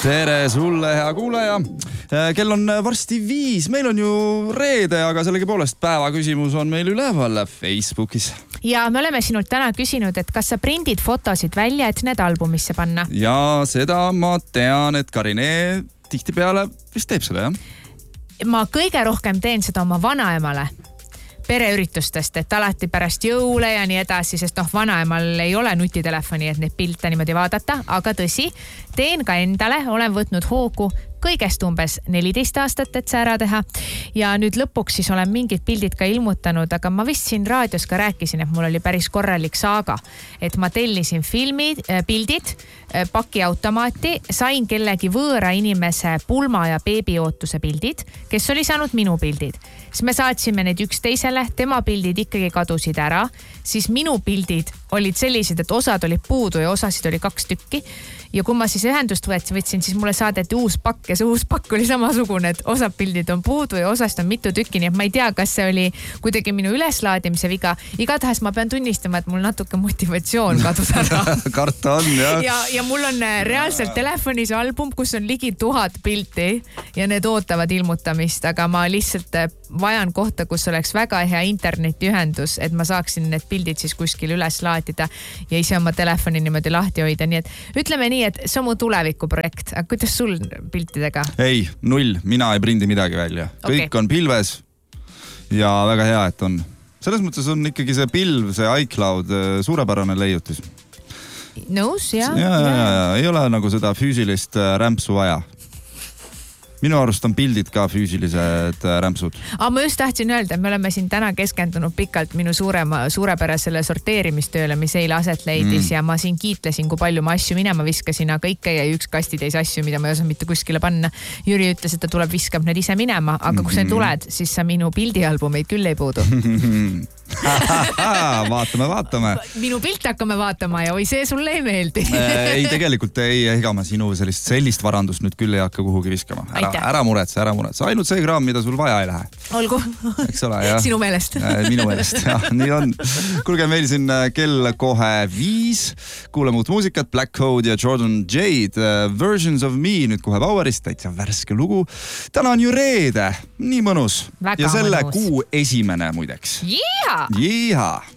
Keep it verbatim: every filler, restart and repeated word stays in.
Tere sulle, hea kuulaja. Kell on varsti viis. Meil on ju reede, aga sellegi poolest päeva küsimus on meil üleval Facebookis. Ja me oleme sinult täna küsinud, et kas sa prindid fotosid välja, et need albumisse panna? Ja seda ma tean, et Karine tihti peale vist teeb seda, jah? Ma kõige rohkem teen seda oma vanaemale pereüritustest, et alati pärast jõule ja nii edasi, sest noh, vanaemal ei ole nutitelefoni, et neid pilte niimoodi vaadata, aga tõsi, teen ka endale, olen võtnud hoogu kõigest umbes neliteist aastat, et see ära teha. Ja nüüd lõpuks siis olen mingid pildid ka ilmutanud, aga ma vist siin raadios ka rääkisin, et mul oli päris korralik saaga, et ma tellisin filmid, pildid, pakiautomaati, sain kellegi võõra inimese pulma ja beebiootuse pildid, kes oli saanud minu pildid. Siis me saatsime need üksteisele, tema pildid ikkagi kadusid ära, siis minu pildid olid sellised, et osad olid puudu ja osasid oli kaks tükki. Ja kui ma siis ühendust võtsin, siis mulle saadeti uus pakk ja see uus pakk oli samasugune, et osad pildid on puudu ja osast on mitu tükki, nii et ma ei tea, kas see oli kuidagi minu üleslaadimise viga. Igatahes ma pean tunnistama, et mul natuke motivatsioon kadus ära. Karta on, jah. Ja, ja mul on reaalselt telefonis album, kus on ligi tuhat pilti ja need ootavad ilmutamist, aga ma lihtsalt vajan kohta, kus oleks väga hea internetiühendus, et ma saaksin need pildid siis kuskil üles laadida ja ise oma telefoni niimoodi lahti hoida. Nii et ütleme nii, et see on mu tulevikuprojekt. Aga kuidas sul piltidega? Ei, null. Mina ei prindi midagi välja. Kõik okay. On pilves ja väga hea, et on. Selles mõttes on ikkagi see pilv, see iCloud suurepärane leiutis. Nõus, jah. Ja, ja, ja, ja. Ei ole nagu seda füüsilist rämpsu vaja. Minu arust on pildid ka füüsilised rämpsud. Aga ma just tahtsin öelda, et me oleme siin täna keskendunud pikalt minu suurema, suurepärasele sorteerimistööle, mis eile aset leidis mm. ja ma siin kiitlesin, kui palju ma asju minema viskasin, aga ikka jäi üks kastitäis asju, mida ma ei osanud mitte kuskile panna. Jüri ütles, et ta tuleb viskab need ise minema, aga kui sa tuled, siis sa minu pildialbumeid küll ei puudu. vaatame, vaatame. Minu pilt hakkame vaatama ja oi, see sulle ei meeldi. ei, tegelikult ei, ega ma sinu sellist, sellist varandust nüüd küll ei hakka kuhugi viskama. Ära, ära muretse, ära muretse. Ainult see kraam, mida sul vaja ei lähe. Olgu. Eks ole, jah. Sinu meelest. Minu meelest, jah. Nii on. Kuulge, meil siin kell kohe viis. Kuuleme uut muusikat. Black Code ja Jordan Jade. Versions of Me nüüd kohe Powerist. Täitsa värske lugu. Täna on ju reede. Nii mõnus. Väga ja selle mõnus. Kuu esimene muideks. Yeah! Jiha!